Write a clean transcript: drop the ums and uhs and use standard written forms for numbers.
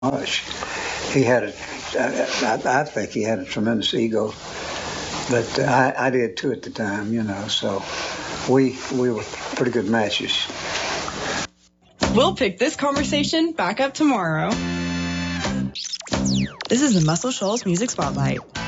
much. He had I think he had a tremendous ego, but I did too at the time, So we were pretty good matches. We'll pick this conversation back up tomorrow. This is the Muscle Shoals Music Spotlight.